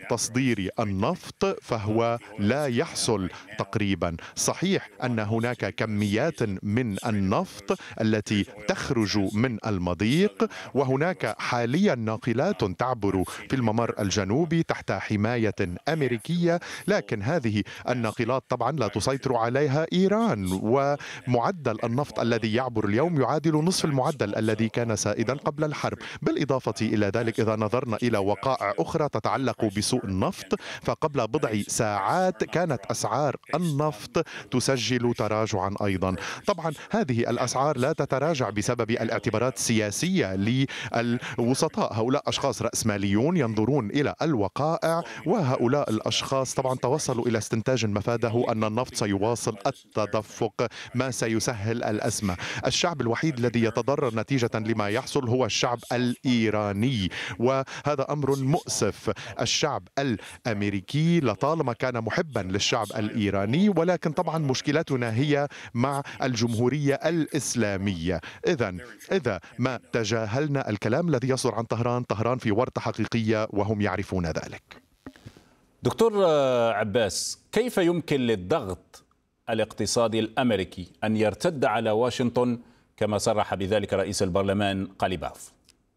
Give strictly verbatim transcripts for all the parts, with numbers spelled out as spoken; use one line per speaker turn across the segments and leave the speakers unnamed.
تصدير النفط فهو لا يحصل تقريبا. صحيح أن هناك كميات من النفط التي تخرج من المضيق، وهناك حاليا ناقلات تعبر في الممر الجنوبي تحت حماية أمريكية، لكن هذه الناقلات طبعا لا تسيطر عليها إيران، ومعدل النفط الذي يعبر اليوم يعادل نصف المعدل الذي كان سائدا قبل الحرب. بالإضافة إلى ذلك، إذا نظرنا إلى وقائع أخرى تتعلق بسوق النفط، فقبل بضع ساعات كانت أسعار النفط تسجل تراجعا أيضا. طبعا هذه الأسعار لا تتراجع بسبب الاعتبارات السياسية للوسطاء. هؤلاء أشخاص رأسماليون ينظرون إلى الوقائع، وهؤلاء الأشخاص طبعا توصلوا إلى استنتاج مفاده أن النفط سيواصل التدفق، ما سيسهل الأزمة. الشعب الوحيد الذي يتضرر نتيجة لما يحصل هو الشعب الإيراني، وهذا أمر مؤسف. الشعب الأمريكي لطالما كان محبا للشعب الإيراني، ولكن طبعا مشكلتنا هي مع الجمهورية الإسلامية. إذا إذا ما تجاهلنا الكلام الذي يصدر عن طهران، طهران في ورطة حقيقية وهم يعرفون ذلك.
دكتور عباس، كيف يمكن للضغط الاقتصادي الأمريكي أن يرتد على واشنطن كما صرح بذلك رئيس البرلمان قليباف؟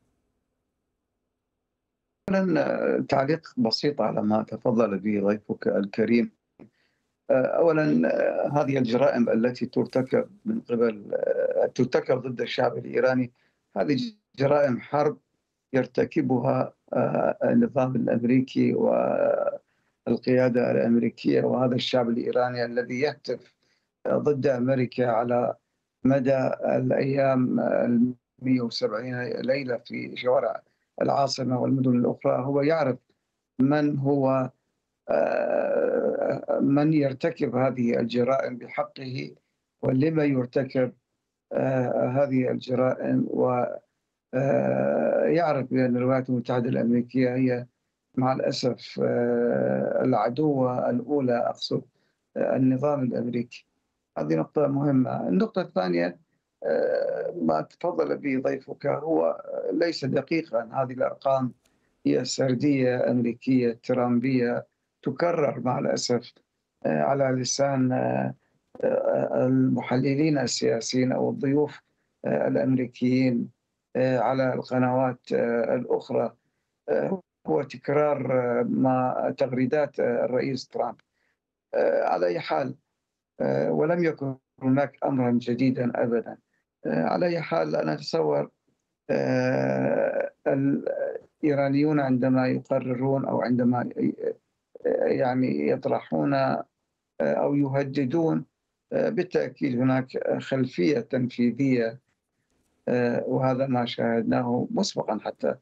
أولا تعليق بسيط على ما تفضل به ضيفك الكريم. أولا هذه الجرائم التي ترتكب من قبل ترتكب ضد الشعب الإيراني، هذه جرائم حرب يرتكبها النظام الأمريكي والقيادة الأمريكية وهذا الشعب الإيراني الذي يهتف ضد أمريكا على مدى الأيام المئة وسبعين ليلة في شوارع العاصمة والمدن الأخرى. هو يعرف من هو من يرتكب هذه الجرائم بحقه ولما يرتكب هذه الجرائم، ويعرف بأن الولايات المتحدة الأمريكية هي مع الأسف العدوة الأولى، أقصد النظام الأمريكي. هذه نقطة مهمة. النقطة الثانية ما تفضل به ضيفك هو ليس دقيقا، هذه الأرقام هي سردية أمريكية ترامبية تكرر مع الأسف على لسان المحللين السياسيين أو الضيوف الأمريكيين على القنوات الأخرى، هو تكرار ما تغريدات الرئيس ترامب. على أي حال، ولم يكن هناك أمرا جديدا أبدا. على أي حال، أنا أتصور الإيرانيون عندما يقررون أو عندما يعني يطرحون أو يهددون، بالتأكيد هناك خلفية تنفيذية، وهذا ما شاهدناه مسبقا حتى.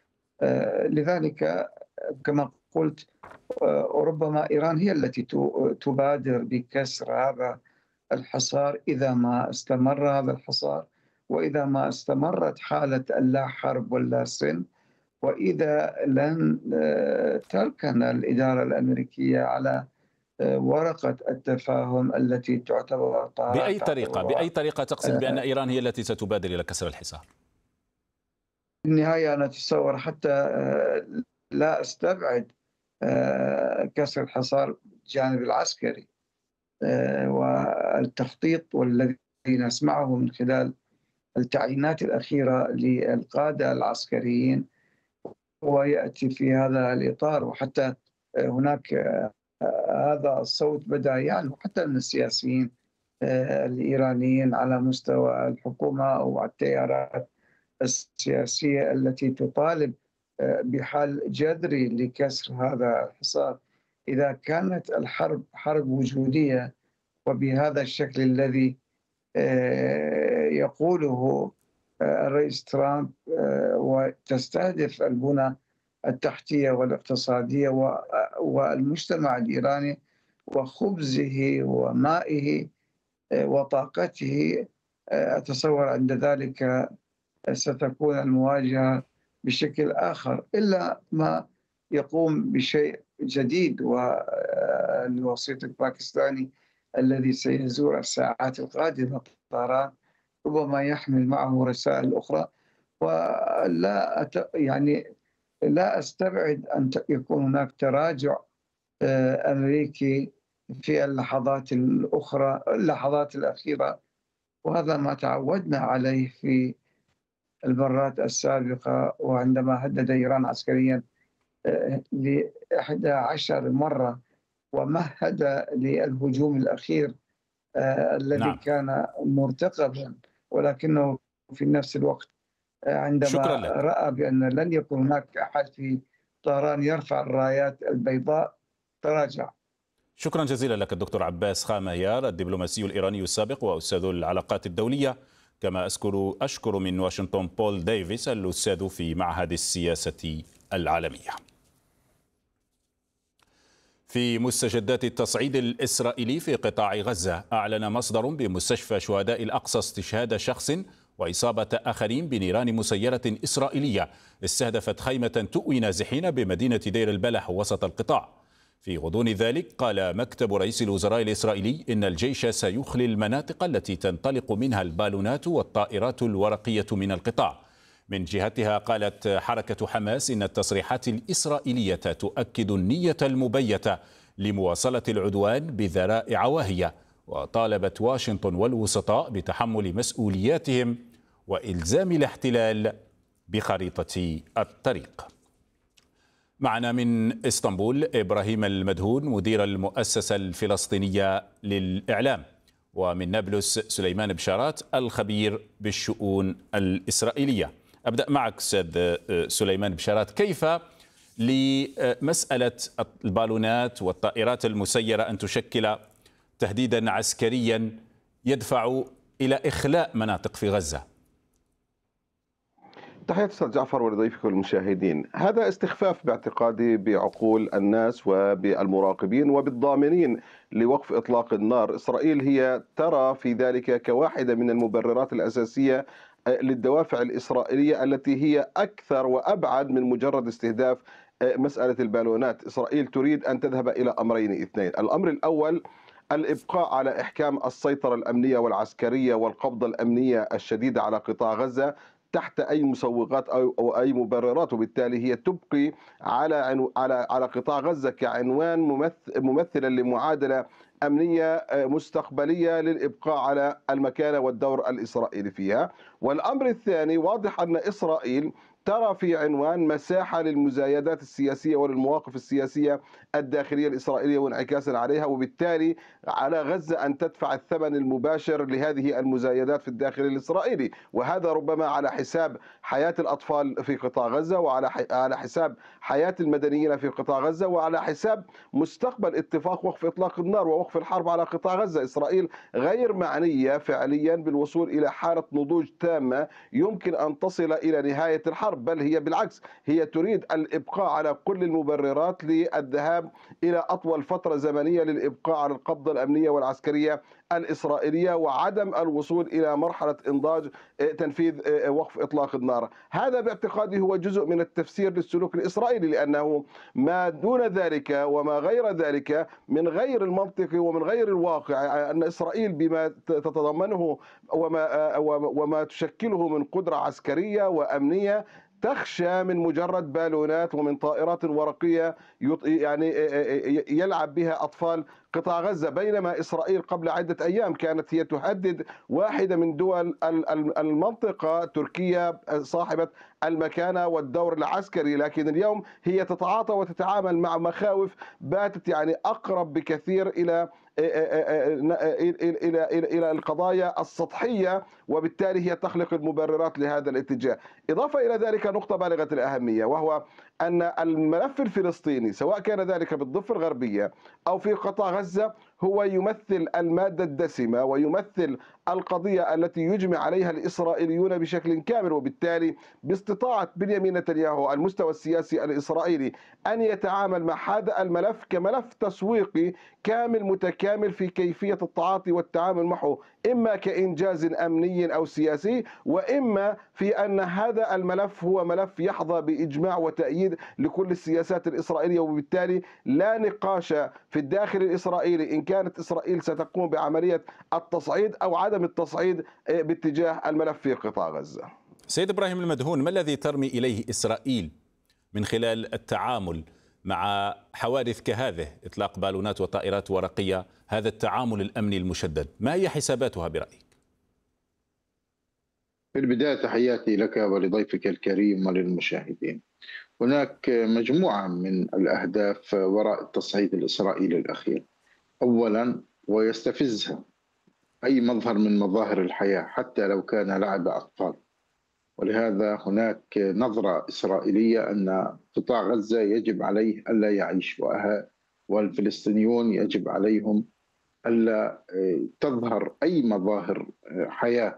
لذلك كما قلت، ربما إيران هي التي تبادر بكسر هذا الحصار إذا ما استمر هذا الحصار، وإذا ما استمرت حالة اللا حرب واللا سلم، وإذا لن تركن الإدارة الأمريكية على ورقة التفاهم التي تعتبر
بأي طريقة بأي طريقة تقصد بأن إيران هي التي ستبادر إلى كسر الحصار؟
في النهاية أنا أتصور حتى لا أستبعد كسر الحصار الجانب العسكري، والتخطيط والذي نسمعه من خلال التعيينات الأخيرة للقادة العسكريين هو يأتي في هذا الإطار. وحتى هناك هذا الصوت بدأ يعلو حتى من السياسيين الإيرانيين على مستوى الحكومة والتيارات السياسية التي تطالب بحل جذري لكسر هذا الحصار. إذا كانت الحرب حرب وجودية وبهذا الشكل الذي يقوله الرئيس ترامب وتستهدف البنى التحتية والاقتصادية والمجتمع الإيراني وخبزه ومائه وطاقته، أتصور عند ذلك ستكون المواجهة بشكل آخر، إلا ما يقوم بشيء جديد. والوسيط الباكستاني الذي سيزور الساعات القادمة طهران ربما يحمل معه رسائل أخرى، ولا يعني لا أستبعد أن يكون هناك تراجع أمريكي في اللحظات الأخرى اللحظات الأخيرة، وهذا ما تعودنا عليه في المرات السابقة. وعندما هدد إيران عسكريا لإحدى عشر مرة ومهد للهجوم الأخير الذي
نعم.
كان مرتقبا، ولكنه في نفس الوقت عندما رأى بأن لن يكون هناك أحد في طهران يرفع الرايات البيضاء تراجع.
شكرا جزيلا لك الدكتور عباس خاميار، الدبلوماسي الإيراني السابق وأستاذ العلاقات الدولية. كما أشكر أشكر من واشنطن بول ديفيس الأستاذ في معهد السياسة العالمية. في مستجدات التصعيد الإسرائيلي في قطاع غزة، أعلن مصدر بمستشفى شهداء الأقصى استشهاد شخص وإصابة آخرين بنيران مسيرة إسرائيلية استهدفت خيمة تؤوي نازحين بمدينة دير البلح وسط القطاع. في غضون ذلك قال مكتب رئيس الوزراء الإسرائيلي إن الجيش سيخلي المناطق التي تنطلق منها البالونات والطائرات الورقية من القطاع. من جهتها قالت حركة حماس إن التصريحات الإسرائيلية تؤكد النية المبيتة لمواصلة العدوان بذرائع واهية، وطالبت واشنطن والوسطاء بتحمل مسؤولياتهم وإلزام الاحتلال بخريطة الطريق. معنا من اسطنبول إبراهيم المدهون مدير المؤسسة الفلسطينية للإعلام، ومن نابلس سليمان بشارات الخبير بالشؤون الإسرائيلية. أبدأ معك أستاذ سليمان بشارات، كيف لمسألة البالونات والطائرات المسيرة أن تشكل تهديدا عسكريا يدفع إلى إخلاء مناطق في غزة؟
تحية أستاذ جعفر ولضيفك والمشاهدين. هذا استخفاف باعتقادي بعقول الناس وبالمراقبين وبالضامنين لوقف إطلاق النار. إسرائيل هي ترى في ذلك كواحدة من المبررات الأساسية للدوافع الإسرائيلية التي هي أكثر وأبعد من مجرد استهداف مسألة البالونات. إسرائيل تريد أن تذهب إلى أمرين اثنين. الأمر الأول الإبقاء على إحكام السيطرة الأمنية والعسكرية والقبضة الأمنية الشديدة على قطاع غزة تحت أي مسوغات أو أي مبررات، وبالتالي هي تبقي على على على قطاع غزة كعنوان ممثل ممثلا لمعادلة أمنية مستقبلية للإبقاء على المكانة والدور الإسرائيلي فيها. والأمر الثاني واضح أن إسرائيل ترى في عنوان مساحة للمزايدات السياسية وللمواقف السياسية الداخلية الإسرائيلية وانعكاسا عليها، وبالتالي على غزة أن تدفع الثمن المباشر لهذه المزايدات في الداخل الإسرائيلي، وهذا ربما على حساب حياة الأطفال في قطاع غزة، وعلى على حساب حياة المدنيين في قطاع غزة، وعلى حساب مستقبل اتفاق وقف إطلاق النار ووقف الحرب على قطاع غزة. إسرائيل غير معنية فعليا بالوصول إلى حالة نضوج تامة يمكن أن تصل إلى نهاية الحرب، بل هي بالعكس هي تريد الإبقاء على كل المبررات للذهاب إلى أطول فترة زمنية للإبقاء على القبضة الأمنية والعسكرية الإسرائيلية وعدم الوصول إلى مرحلة إنضاج تنفيذ وقف إطلاق النار. هذا باعتقادي هو جزء من التفسير للسلوك الإسرائيلي، لأنه ما دون ذلك وما غير ذلك من غير المنطق ومن غير الواقع أن إسرائيل بما تتضمنه وما, وما تشكله من قدرة عسكرية وأمنية تخشى من مجرد بالونات ومن طائرات ورقية يعني يلعب بها أطفال قطاع غزة، بينما إسرائيل قبل عدة أيام كانت هي تهدد واحدة من دول المنطقة تركيا صاحبة المكانة والدور العسكري، لكن اليوم هي تتعاطى وتتعامل مع مخاوف باتت يعني أقرب بكثير إلى إلى إلى إلى القضايا السطحية، وبالتالي هي تخلق المبررات لهذا الاتجاه. إضافة إلى ذلك نقطة بالغة الأهمية، وهو أن الملف الفلسطيني سواء كان ذلك بالضفة الغربية أو في قطاع غزة هو يمثل المادة الدسمة ويمثل القضية التي يجمع عليها الإسرائيليون بشكل كامل، وبالتالي باستطاعة بنيامين نتنياهو المستوى السياسي الإسرائيلي أن يتعامل مع هذا الملف كملف تسويقي كامل متكامل في كيفية التعاطي والتعامل معه، إما كإنجاز أمني أو سياسي، وإما في أن هذا الملف هو ملف يحظى بإجماع وتأييد لكل السياسات الإسرائيلية، وبالتالي لا نقاش في الداخل الإسرائيلي إن كانت إسرائيل ستقوم بعملية التصعيد أو عدم التصعيد باتجاه الملف في قطاع غزة.
سيد إبراهيم المدهون، ما الذي ترمي إليه إسرائيل من خلال التعامل مع حوادث كهذه، إطلاق بالونات وطائرات ورقية، هذا التعامل الأمني المشدد، ما هي حساباتها برأيك؟
في البداية تحياتي لك ولضيفك الكريم وللمشاهدين. هناك مجموعة من الأهداف وراء التصعيد الإسرائيلي الأخير. أولا، ويستفزها أي مظهر من مظاهر الحياة حتى لو كان لعب أطفال، ولهذا هناك نظرة إسرائيلية أن قطاع غزة يجب عليه ألا يعيش، والفلسطينيون يجب عليهم ألا تظهر أي مظاهر حياة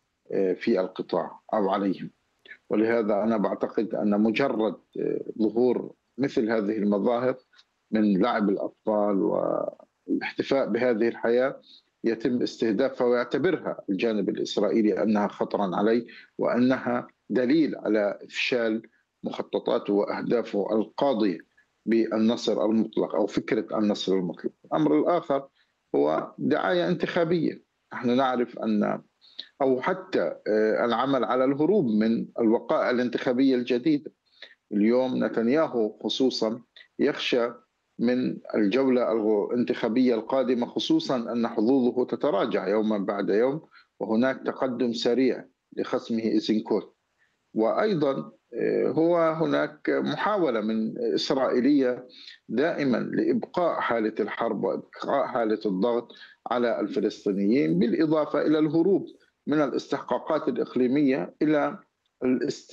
في القطاع أو عليهم. ولهذا أنا بعتقد أن مجرد ظهور مثل هذه المظاهر من لعب الأطفال والاحتفاء بهذه الحياة يتم استهدافها، ويعتبرها الجانب الإسرائيلي أنها خطرا عليه وأنها دليل على إفشال مخططاته وأهدافه القاضية بالنصر المطلق أو فكرة النصر المطلق. الأمر الآخر هو دعاية انتخابية. نحن نعرف أن أو حتى العمل على الهروب من الوقائع الانتخابية الجديدة. اليوم نتنياهو خصوصا يخشى من الجولة الانتخابية القادمة، خصوصا أن حظوظه تتراجع يوما بعد يوم، وهناك تقدم سريع لخصمه إيزنكوت. وأيضا هو هناك محاولة من إسرائيلية دائما لإبقاء حالة الحرب وإبقاء حالة الضغط على الفلسطينيين، بالإضافة إلى الهروب من الاستحقاقات الإقليمية إلى الاست...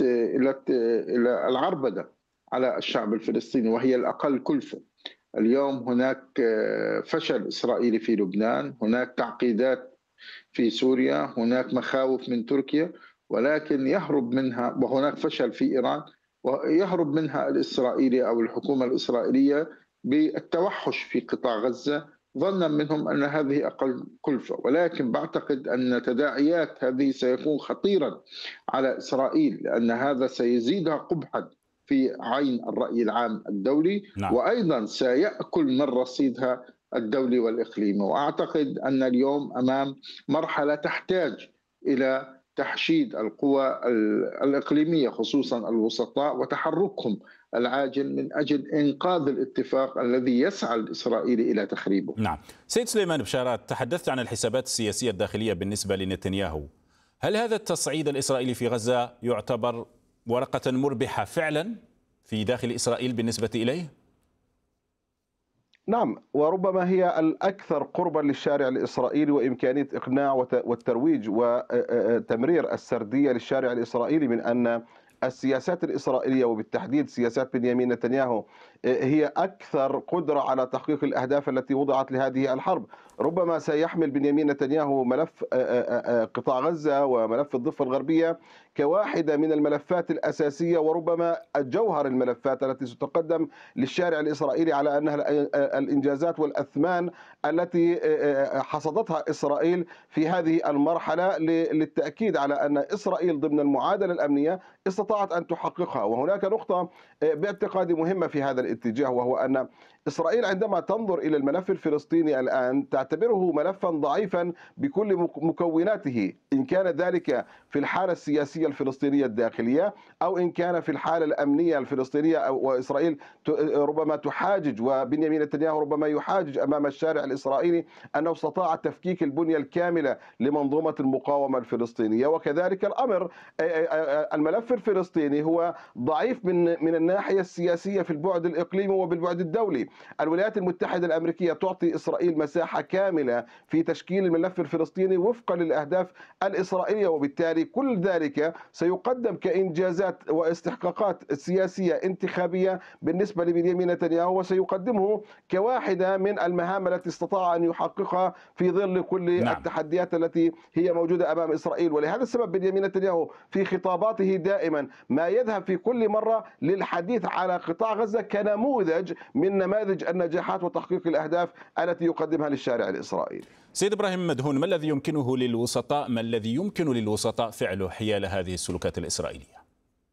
إلى العربدة على الشعب الفلسطيني، وهي الأقل كلفة. اليوم هناك فشل إسرائيلي في لبنان، هناك تعقيدات في سوريا، هناك مخاوف من تركيا، ولكن يهرب منها، وهناك فشل في إيران ويهرب منها الإسرائيلي أو الحكومة الإسرائيلية بالتوحش في قطاع غزة، ظنا منهم أن هذه أقل كلفة. ولكن بعتقد أن تداعيات هذه سيكون خطيرا على إسرائيل، لأن هذا سيزيدها قبحا في عين الرأي العام الدولي. نعم. وأيضا سيأكل من رصيدها الدولي والإقليمي. وأعتقد أن اليوم أمام مرحلة تحتاج إلى تحشيد القوى الإقليمية خصوصا الوسطاء وتحركهم العاجل من أجل إنقاذ الاتفاق الذي يسعى الإسرائيلي إلى تخريبه.
نعم. سيد سليمان بشارات، تحدثت عن الحسابات السياسية الداخلية بالنسبة لنتنياهو. هل هذا التصعيد الإسرائيلي في غزة يعتبر ورقة مربحة فعلا في داخل إسرائيل بالنسبة إليه؟
نعم، وربما هي الأكثر قربا للشارع الإسرائيلي وإمكانية إقناع والترويج وتمرير السردية للشارع الإسرائيلي من أن السياسات الإسرائيلية وبالتحديد سياسات بنيامين نتنياهو هي أكثر قدرة على تحقيق الأهداف التي وضعت لهذه الحرب. ربما سيحمل بنيامين نتنياهو ملف قطاع غزة وملف الضفة الغربية كواحدة من الملفات الأساسية وربما جوهر الملفات التي ستقدم للشارع الإسرائيلي على أنها الإنجازات والأثمان التي حصدتها إسرائيل في هذه المرحلة، للتأكيد على أن إسرائيل ضمن المعادلة الأمنية استطاعت أن تحققها. وهناك نقطة باعتقادي مهمة في هذا الاتجاه، وهو أن إسرائيل عندما تنظر إلى الملف الفلسطيني الآن تعتبره ملفا ضعيفا بكل مكوناته، إن كان ذلك في الحالة السياسية الفلسطينية الداخلية أو إن كان في الحالة الأمنية الفلسطينية. وإسرائيل ربما تحاجج وبنيامين نتنياهو ربما يحاجج أمام الشارع الإسرائيلي أنه استطاع تفكيك البنية الكاملة لمنظومة المقاومة الفلسطينية. وكذلك الأمر الملف الفلسطيني هو ضعيف من من الناحية السياسية في البعد الإقليمي وبالبعد الدولي. الولايات المتحدة الأمريكية تعطي إسرائيل مساحة كاملة في تشكيل الملف الفلسطيني وفقا للأهداف الإسرائيلية، وبالتالي كل ذلك سيقدم كإنجازات واستحقاقات سياسية انتخابية بالنسبة لبنيامين نتنياهو، وسيقدمه كواحدة من المهام التي استطاع أن يحققها في ظل كل نعم. التحديات التي هي موجودة أمام إسرائيل. ولهذا السبب بنيامين نتنياهو في خطاباته دائما ما يذهب في كل مرة للحديث على قطاع غزة كنموذج من نماذج النجاحات وتحقيق الأهداف التي يقدمها للشارع الإسرائيلي.
سيد إبراهيم مدهون، ما الذي يمكنه للوسطاء ما الذي يمكن للوسطاء فعله حيال هذه السلوكات الإسرائيلية؟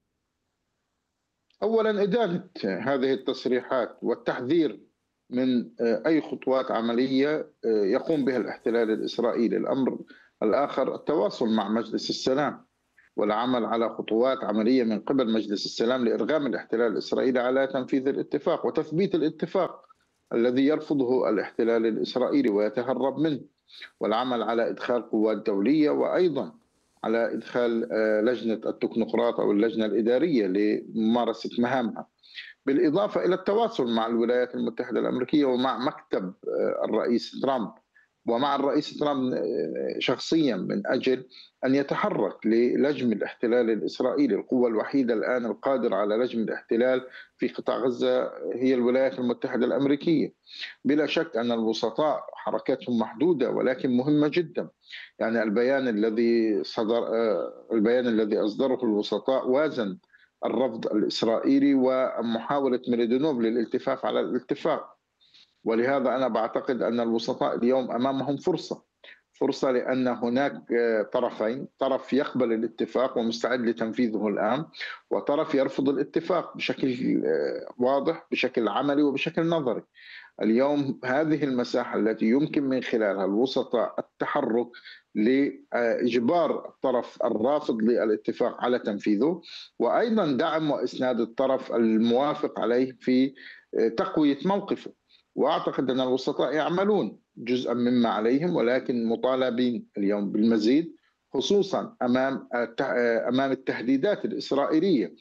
أولا إدانة هذه التصريحات والتحذير من أي خطوات عملية يقوم بها الاحتلال الإسرائيلي. الأمر الآخر التواصل مع مجلس السلام والعمل على خطوات عملية من قبل مجلس السلام لإرغام الاحتلال الإسرائيلي على تنفيذ الاتفاق وتثبيت الاتفاق الذي يرفضه الاحتلال الإسرائيلي ويتهرب منه، والعمل على إدخال قوات دولية، وأيضا على إدخال لجنة التكنوقراط أو اللجنة الإدارية لممارسة مهامها، بالإضافة إلى التواصل مع الولايات المتحدة الأمريكية ومع مكتب الرئيس ترامب ومع الرئيس ترامب شخصيا من أجل أن يتحرك للجم الاحتلال الإسرائيلي. القوة الوحيدة الآن القادرة على لجم الاحتلال في قطاع غزة هي الولايات المتحدة الأمريكية. بلا شك أن الوسطاء حركاتهم محدودة ولكن مهمة جدا. يعني البيان الذي صدر البيان الذي أصدره الوسطاء وازن الرفض الإسرائيلي ومحاولة ميليدونوف للالتفاف على الاتفاق، ولهذا أنا بعتقد أن الوسطاء اليوم أمامهم فرصة فرصة لأن هناك طرفين، طرف يقبل الاتفاق ومستعد لتنفيذه الآن، وطرف يرفض الاتفاق بشكل واضح بشكل عملي وبشكل نظري. اليوم هذه المساحة التي يمكن من خلالها الوسطاء التحرك لإجبار الطرف الرافض للاتفاق على تنفيذه، وأيضا دعم وإسناد الطرف الموافق عليه في تقوية موقفه. وأعتقد أن الوسطاء يعملون جزءا مما عليهم، ولكن مطالبين اليوم بالمزيد، خصوصا أمام أمام التهديدات الإسرائيلية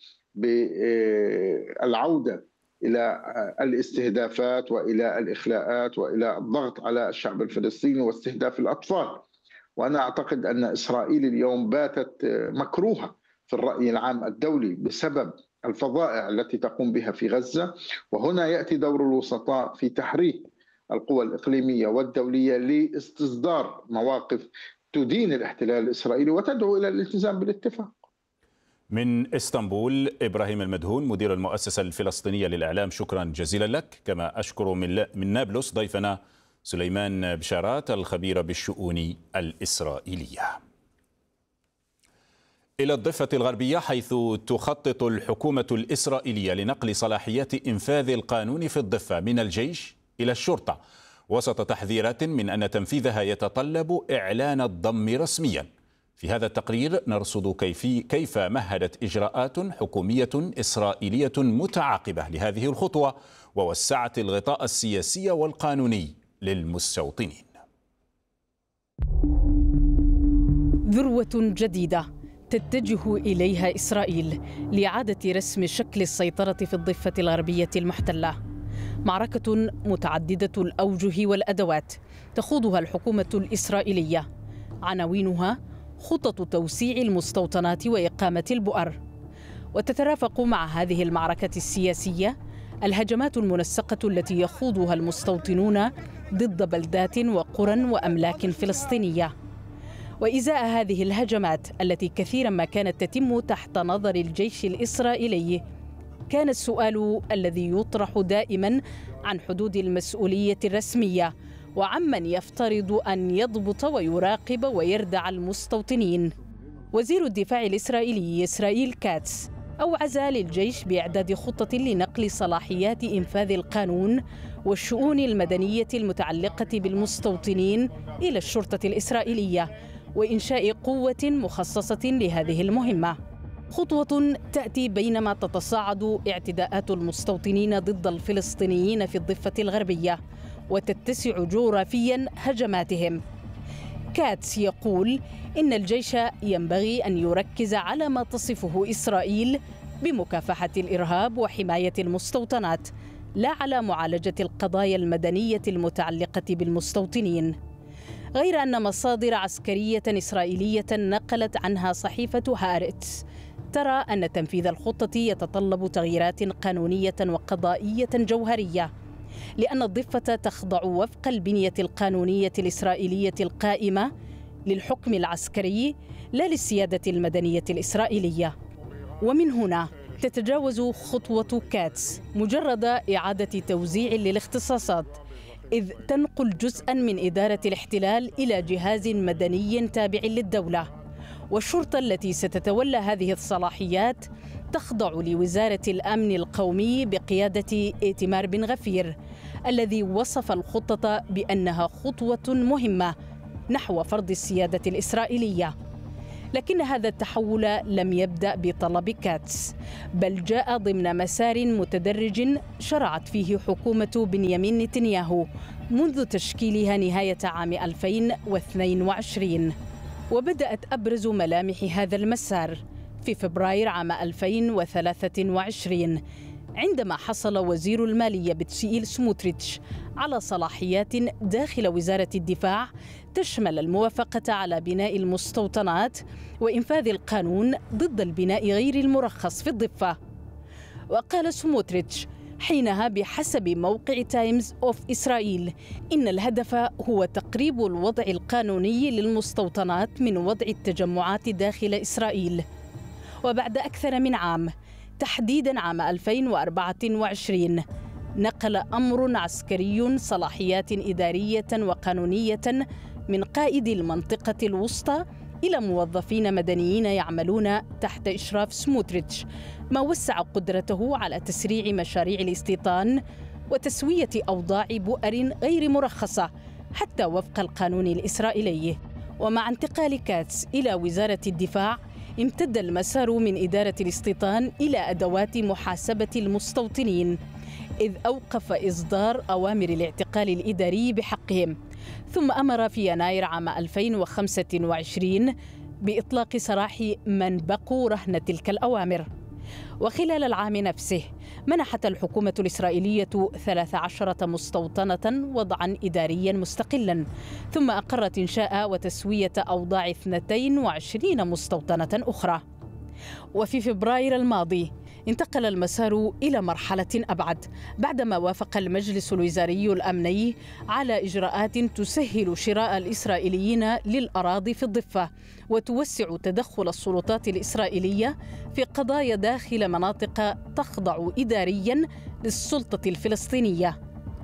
بالعودة إلى الاستهدافات وإلى الإخلاءات وإلى الضغط على الشعب الفلسطيني واستهداف الأطفال. وأنا أعتقد أن إسرائيل اليوم باتت مكروهة في الرأي العام الدولي بسبب الفظائع التي تقوم بها في غزة، وهنا يأتي دور الوسطاء في تحريك القوى الإقليمية والدولية لاستصدار مواقف تدين الاحتلال الإسرائيلي وتدعو إلى الالتزام بالاتفاق.
من اسطنبول إبراهيم المدهون مدير المؤسسة الفلسطينية للإعلام، شكرا جزيلا لك. كما أشكر من, من نابلس ضيفنا سليمان بشارات الخبير بالشؤون الإسرائيلية. إلى الضفة الغربية، حيث تخطط الحكومة الإسرائيلية لنقل صلاحيات إنفاذ القانون في الضفة من الجيش إلى الشرطة، وسط تحذيرات من أن تنفيذها يتطلب إعلان الضم رسميا. في هذا التقرير نرصد كيف كيف مهدت إجراءات حكومية إسرائيلية متعاقبة لهذه الخطوة، ووسعت الغطاء السياسي والقانوني للمستوطنين.
ذروة جديدة تتجه إليها إسرائيل لإعادة رسم شكل السيطرة في الضفة الغربية المحتلة. معركة متعددة الأوجه والأدوات تخوضها الحكومة الإسرائيلية، عناوينها خطط توسيع المستوطنات وإقامة البؤر. وتترافق مع هذه المعركة السياسية الهجمات المنسقة التي يخوضها المستوطنون ضد بلدات وقرى وأملاك فلسطينية. وإزاء هذه الهجمات التي كثيرا ما كانت تتم تحت نظر الجيش الإسرائيلي، كان السؤال الذي يطرح دائما عن حدود المسؤولية الرسمية وعمن يفترض أن يضبط ويراقب ويردع المستوطنين. وزير الدفاع الإسرائيلي إسرائيل كاتس أوعز للجيش بإعداد خطة لنقل صلاحيات إنفاذ القانون والشؤون المدنية المتعلقة بالمستوطنين إلى الشرطة الإسرائيلية، وإنشاء قوة مخصصة لهذه المهمة. خطوة تأتي بينما تتصاعد اعتداءات المستوطنين ضد الفلسطينيين في الضفة الغربية وتتسع جغرافيا هجماتهم. كاتس يقول إن الجيش ينبغي أن يركز على ما تصفه إسرائيل بمكافحة الإرهاب وحماية المستوطنات، لا على معالجة القضايا المدنية المتعلقة بالمستوطنين. غير أن مصادر عسكرية إسرائيلية نقلت عنها صحيفة هارتس ترى أن تنفيذ الخطة يتطلب تغييرات قانونية وقضائية جوهرية، لأن الضفة تخضع وفق البنية القانونية الإسرائيلية القائمة للحكم العسكري لا للسيادة المدنية الإسرائيلية. ومن هنا تتجاوز خطوة كاتس مجرد إعادة توزيع للاختصاصات، إذ تنقل جزءاً من إدارة الاحتلال إلى جهاز مدني تابع للدولة. والشرطة التي ستتولى هذه الصلاحيات تخضع لوزارة الأمن القومي بقيادة إيتمار بن غفير، الذي وصف الخطة بأنها خطوة مهمة نحو فرض السيادة الإسرائيلية. لكن هذا التحول لم يبدأ بطلب كاتس، بل جاء ضمن مسار متدرج شرعت فيه حكومة بنيامين نتنياهو منذ تشكيلها نهاية عام ألفين واثنين وعشرين. وبدأت أبرز ملامح هذا المسار في فبراير عام ألفين وثلاثة وعشرين، عندما حصل وزير المالية بتسييل سموتريتش على صلاحيات داخل وزارة الدفاع تشمل الموافقة على بناء المستوطنات وإنفاذ القانون ضد البناء غير المرخص في الضفة. وقال سموتريتش حينها بحسب موقع تايمز أوف إسرائيل إن الهدف هو تقريب الوضع القانوني للمستوطنات من وضع التجمعات داخل إسرائيل. وبعد أكثر من عام، تحديداً عام ألفين وأربعة وعشرين، نقل أمر عسكري صلاحيات إدارية وقانونية من قائد المنطقة الوسطى إلى موظفين مدنيين يعملون تحت إشراف سموتريتش، ما وسع قدرته على تسريع مشاريع الاستيطان وتسوية أوضاع بؤر غير مرخصة حتى وفق القانون الإسرائيلي. ومع انتقال كاتس إلى وزارة الدفاع، امتد المسار من إدارة الاستيطان إلى أدوات محاسبة المستوطنين، إذ أوقف إصدار أوامر الاعتقال الإداري بحقهم، ثم أمر في يناير عام ألفين وخمسة وعشرين بإطلاق سراح من بقوا رهن تلك الأوامر. وخلال العام نفسه منحت الحكومة الإسرائيلية ثلاث عشرة مستوطنة وضعا إداريا مستقلا، ثم أقرت إنشاء وتسوية أوضاع اثنتين وعشرين مستوطنة أخرى. وفي فبراير الماضي انتقل المسار إلى مرحلة أبعد، بعدما وافق المجلس الوزاري الأمني على إجراءات تسهل شراء الإسرائيليين للأراضي في الضفة وتوسع تدخل السلطات الإسرائيلية في قضايا داخل مناطق تخضع إداريا للسلطة الفلسطينية.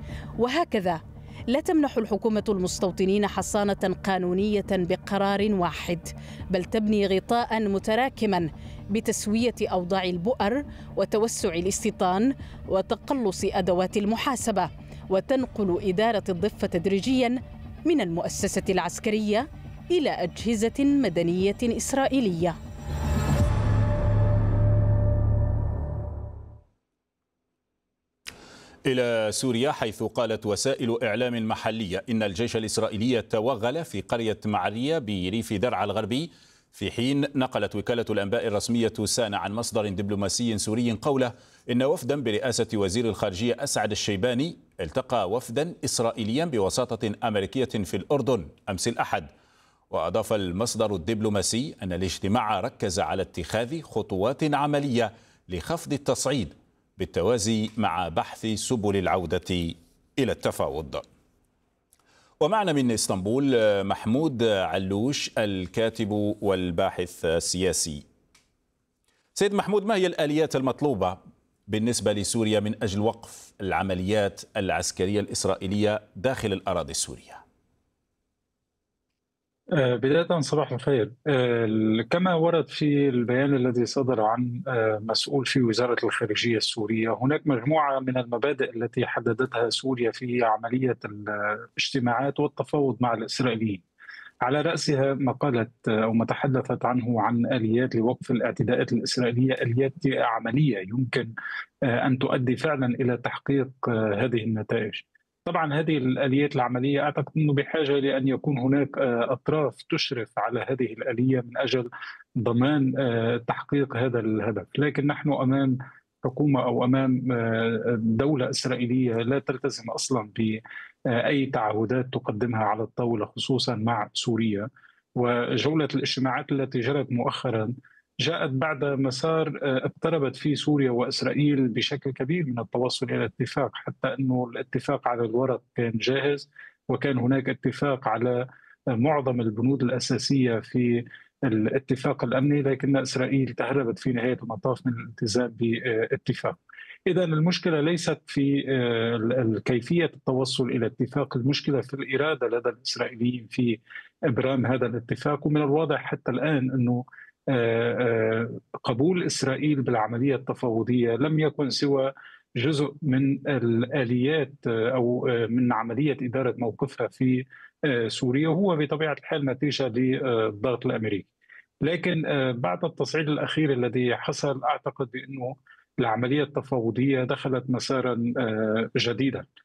وهكذا لا تمنح الحكومة المستوطنين حصانة قانونية بقرار واحد، بل تبني غطاء متراكما بتسوية أوضاع البؤر وتوسع الاستيطان وتقلص أدوات المحاسبة، وتنقل إدارة الضفة تدريجيا من المؤسسة العسكرية إلى أجهزة مدنية إسرائيلية.
إلى سوريا، حيث قالت وسائل إعلام محلية إن الجيش الإسرائيلي توغل في قرية معرية بريف درعا الغربي، في حين نقلت وكالة الأنباء الرسمية سانا عن مصدر دبلوماسي سوري قوله إن وفدا برئاسة وزير الخارجية أسعد الشيباني التقى وفدا إسرائيليا بوساطة أمريكية في الأردن أمس الأحد. وأضاف المصدر الدبلوماسي أن الاجتماع ركز على اتخاذ خطوات عملية لخفض التصعيد بالتوازي مع بحث سبل العودة إلى التفاوض. ومعنا من اسطنبول محمود علوش الكاتب والباحث السياسي. سيد محمود، ما هي الآليات المطلوبة بالنسبة لسوريا من أجل وقف العمليات العسكرية الإسرائيلية داخل الأراضي السورية؟
بداية صباح الخير. كما ورد في البيان الذي صدر عن مسؤول في وزارة الخارجية السورية، هناك مجموعة من المبادئ التي حددتها سوريا في عملية الاجتماعات والتفاوض مع الإسرائيليين، على رأسها ما قالت أو ما تحدثت عنه عن آليات لوقف الاعتداءات الإسرائيلية، آليات عملية يمكن أن تؤدي فعلا إلى تحقيق هذه النتائج. طبعا هذه الآليات العملية أعتقد أنه بحاجة لأن يكون هناك أطراف تشرف على هذه الآلية من أجل ضمان تحقيق هذا الهدف، لكن نحن أمام حكومة أو أمام دولة إسرائيلية لا تلتزم أصلا بأي تعهدات تقدمها على الطاولة، خصوصا مع سوريا. وجولة الاجتماعات التي جرت مؤخرا جاءت بعد مسار اقتربت فيه سوريا وإسرائيل بشكل كبير من التوصل إلى اتفاق، حتى أنه الاتفاق على الورق كان جاهز، وكان هناك اتفاق على معظم البنود الأساسية في الاتفاق الأمني، لكن إسرائيل تهربت في نهاية المطاف من الالتزام باتفاق. إذن المشكلة ليست في كيفية التوصل إلى اتفاق، المشكلة في الإرادة لدى الإسرائيليين في إبرام هذا الاتفاق. ومن الواضح حتى الآن أنه قبول إسرائيل بالعملية التفاوضية لم يكن سوى جزء من الآليات أو من عملية إدارة موقفها في سوريا، وهو بطبيعة الحال نتيجة للضغط الأمريكي. لكن بعد التصعيد الأخير الذي حصل أعتقد بأنه العملية التفاوضية دخلت مسارا جديدا.